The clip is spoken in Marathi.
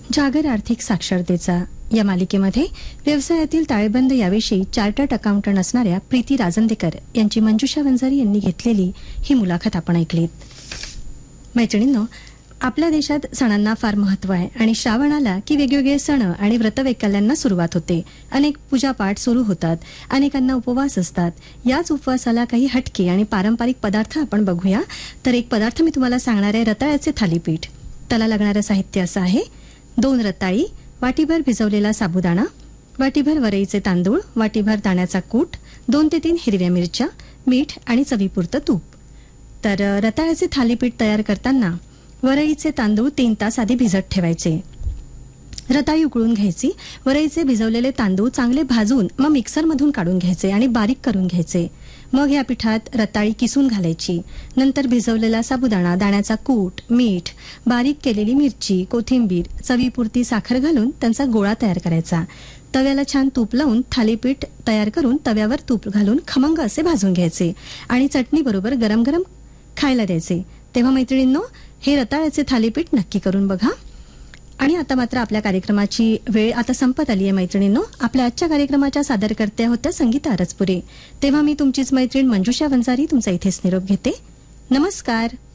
जागर आर्थिक साक्षरतेचा या मालिकेमध्ये व्यवसायातील ताळेबंद याविषयी चार्टर्ड अकाउंटंट असणाऱ्या प्रीती राजंदेकर यांची मंजुषा वंजारी यांनी घेतलेली ही मुलाखत आपण ऐकलीत. मैत्रिणींनो, आपल्या देशात सणांना फार महत्व आहे आणि श्रावण आला की वेगवेगळे सण आणि व्रतवैकल्यांना सुरुवात होते. अनेक पूजापाठ सुरू होतात, अनेकांना उपवास असतात. याच उपवासाला काही हटके आणि पारंपरिक पदार्थ आपण बघूया. तर एक पदार्थ मी तुम्हाला सांगणार आहे, रताळ्याचे थालीपीठ. त्याला लागणारं साहित्य असं आहे: 2 रताळी, वाटीभर भिजवलेला साबुदाणा, वाटीभर वरईचे तांदूळ, वाटीभर दाण्याचा कूट, 2 ते 3 हिरव्या मिरच्या, मीठ आणि चवीपुरतं तूप. तर रताळ्याचे थालीपीठ तयार करताना वरईचे तांदूळ 3 तास आधी भिजत ठेवायचे. रताळी उकळून घ्यायची. वरईचे भिजवलेले तांदूळ चांगले भाजून मग मिक्सरमधून काढून घ्यायचे आणि बारीक करून घ्यायचे. मग या पिठात रताळी किसून घालायची. नंतर भिजवलेला साबुदाणा, दाण्याचा कूट, मीठ, बारीक केलेली मिरची, कोथिंबीर, चवीपुरती साखर घालून त्यांचा गोळा तयार करायचा. तव्याला छान तूप लावून थालीपीठ तयार करून तव्यावर तूप घालून खमंग असे भाजून घ्यायचे आणि चटणी बरोबर गरम गरम खायला द्यायचे. तेव्हा मैत्रिणींनो, हे रताळ्याचे थालीपीठ नक्की करून बघा. आणि आता मात्र आपल्या कार्यक्रमाची वेळ आता संपत आली आहे. मैत्रिणींनो, आपल्या आजच्या कार्यक्रमाच्या सादरकर्त्या होत्या संगीता अरजपुरे. तेव्हा मी तुमचीच मैत्रीण मंजुषा वंजारी तुमचा इथेच निरोप घेते. नमस्कार.